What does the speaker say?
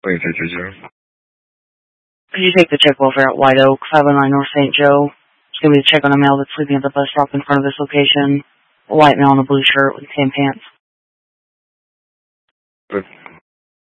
03390. Could you take the check welfare at White Oak, 509 North St. Joe? It's going to be a check on a male that's sleeping at the bus stop in front of this location. A white male in a blue shirt with tan pants.